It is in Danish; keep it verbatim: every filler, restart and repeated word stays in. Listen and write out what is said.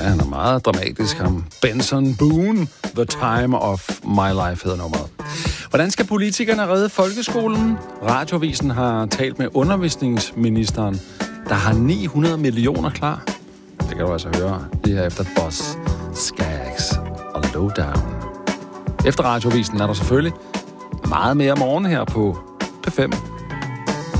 han er meget dramatisk, ham. Benson Boone, The Time of My Life hedder nummeret. Hvordan skal politikerne redde folkeskolen? Radioavisen har talt med undervisningsministeren, der har ni hundrede millioner klar. Det kan du altså høre lige her efter Boss, Skaggs og Lowdown. Efter Radioavisen er der selvfølgelig meget mere morgen her på P fem.